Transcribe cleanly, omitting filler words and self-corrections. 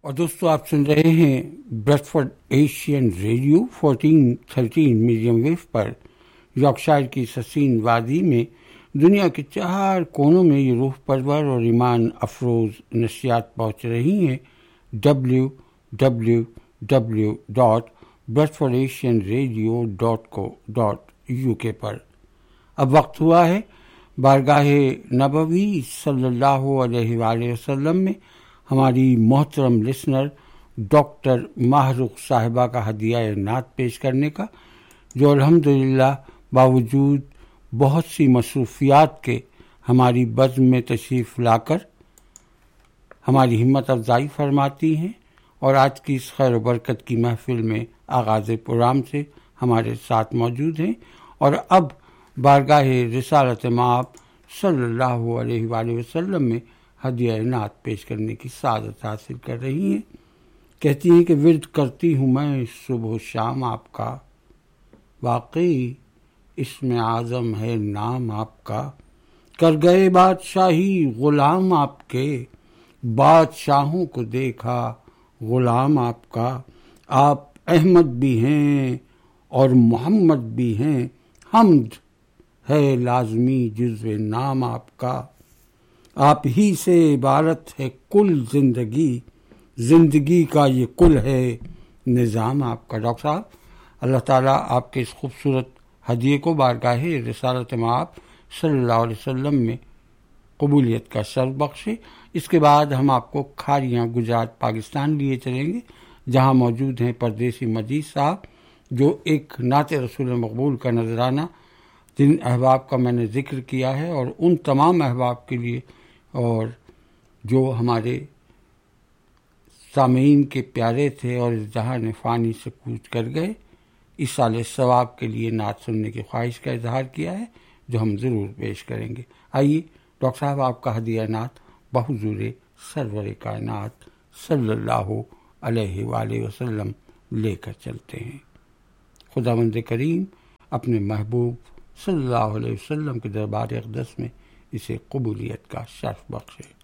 اور دوستو آپ سن رہے ہیں Bradford Asian radio 1413 medium view پر یارکشائر کی سسین وادی میں دنیا کے 4 کونوں میں یہ روح پرور اور ایمان افروز نشریات پہنچ رہی ہیں www.bradfordasianradio.co.uk پر۔ اب وقت ہوا ہے بارگاہ نبوی صلی اللہ علیہ وآلہ وسلم میں ہماری محترم لسنر ڈاکٹر ماہرخ صاحبہ کا ہدیہ نعت پیش کرنے کا، جو الحمدللہ باوجود بہت سی مصروفیات کے ہماری بزم میں تشریف لا کر ہماری ہمت افزائی فرماتی ہیں اور آج کی اس خیر و برکت کی محفل میں آغاز پروگرام سے ہمارے ساتھ موجود ہیں، اور اب بارگاہ رسالت مآب صلی اللہ علیہ وآلہ وسلم میں ہدیہ نعت پیش کرنے کی سعادت حاصل کر رہی ہیں۔ کہتی ہیں کہ ورد کرتی ہوں میں صبح و شام آپ کا، واقعی اسم اعظم ہے نام آپ کا، کر گئے بادشاہی غلام آپ کے، بادشاہوں کو دیکھا غلام آپ کا، آپ احمد بھی ہیں اور محمد بھی ہیں، حمد ہے لازمی جزو نام آپ کا، آپ ہی سے عبارت ہے کل زندگی، زندگی کا یہ کل ہے نظام آپ کا۔ ڈاکٹر صاحب، اللہ تعالیٰ آپ کے اس خوبصورت ہدیے کو بارگاہ رسالت مآب صلی اللہ علیہ وسلم میں قبولیت کا شرف بخشے۔ اس کے بعد ہم آپ کو کھاریاں گجرات پاکستان لیے چلیں گے، جہاں موجود ہیں پردیسی مجید صاحب، جو ایک نعت رسول مقبول کا نذرانہ جن احباب کا میں نے ذکر کیا ہے، اور ان تمام احباب کے لیے اور جو ہمارے سامعین کے پیارے تھے اور اس جہان فانی سے کوچ کر گئے، اس سال ثواب کے لیے نعت سننے کی خواہش کا اظہار کیا ہے، جو ہم ضرور پیش کریں گے۔ آئیے ڈاکٹر صاحب آپ کا ہدیہ نعت بحضور سرور کائنات صلی اللہ علیہ وآلہ وسلم لے کر چلتے ہیں۔ خداوند کریم اپنے محبوب صلی اللہ علیہ وسلم کے دربار اقدس میں اسے قبولیت کا شرف بخشے۔